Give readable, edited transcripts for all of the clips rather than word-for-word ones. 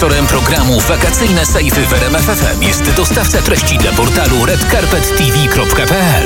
Sponsorem programu Wakacyjne Sejfy w RMF FM jest dostawca treści dla portalu redcarpettv.pl.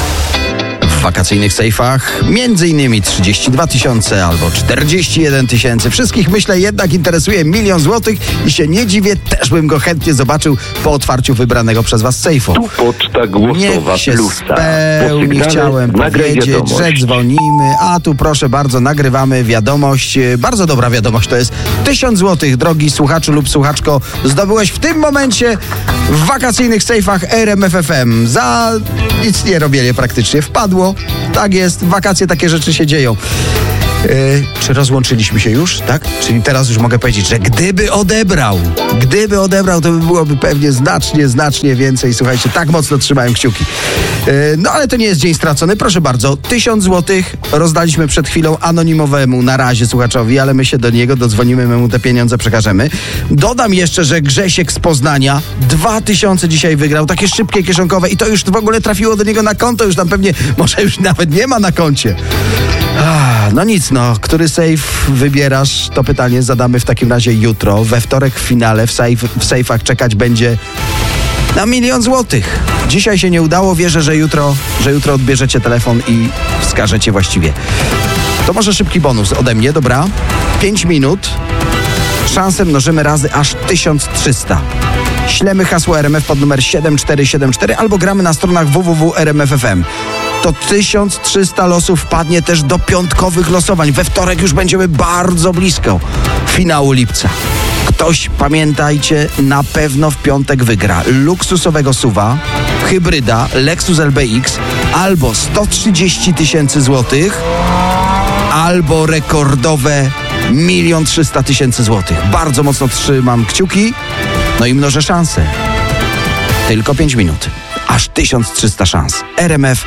W wakacyjnych sejfach m.in. 32 000 albo 41 000. Wszystkich, myślę, jednak interesuje 1 000 000 złotych i się nie dziwię, też bym go chętnie zobaczył po otwarciu wybranego przez was sejfu. Tu poczta głosowa Niech się Plusa. spełni, chciałem powiedzieć, że dzwonimy, a tu proszę bardzo, nagrywamy wiadomość. Bardzo dobra wiadomość, to jest 1000 złotych, drogi słuchaczu lub słuchaczko, zdobyłeś w tym momencie w wakacyjnych sejfach RMF FM. Za nic nie robienie praktycznie. Wpadło. Tak jest, w wakacje takie rzeczy się dzieją. Czy rozłączyliśmy się już, tak? Czyli teraz już mogę powiedzieć, że gdyby odebrał, to by byłoby pewnie znacznie więcej. Słuchajcie, tak mocno trzymałem kciuki. No ale to nie jest dzień stracony. Proszę bardzo, 1000 złotych rozdaliśmy przed chwilą anonimowemu na razie słuchaczowi, ale my się do niego dodzwonimy, my mu te pieniądze przekażemy. Dodam jeszcze, że Grzesiek z Poznania 2000 dzisiaj wygrał, takie szybkie, kieszonkowe i to już w ogóle trafiło do niego na konto, już tam pewnie, może już nawet nie ma na koncie. No nic, który sejf wybierasz? To pytanie zadamy w takim razie jutro. We wtorek w finale w sejfach czekać będzie na 1 000 000 złotych. Dzisiaj się nie udało, wierzę, że jutro odbierzecie telefon i wskażecie właściwie. To może szybki bonus ode mnie, dobra? 5 minut. Szansę mnożymy razy aż 1300. Ślemy hasło RMF pod numer 7474 albo gramy na stronach www.rmf.fm. To 1300 losów wpadnie też do piątkowych losowań. We wtorek już będziemy bardzo blisko finału lipca. Ktoś, pamiętajcie, na pewno w piątek wygra luksusowego SUV-a, hybryda Lexus LBX albo 130 000 złotych, albo rekordowe 1 300 000 złotych. Bardzo mocno trzymam kciuki, no i mnożę szanse. Tylko 5 minut. Aż 1300 szans. RMF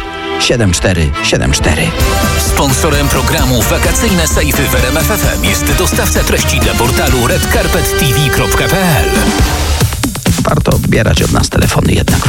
7474. Sponsorem programu Wakacyjne Sejfy w RMF FM jest dostawca treści dla portalu redcarpettv.pl. Warto odbierać od nas telefony jednak.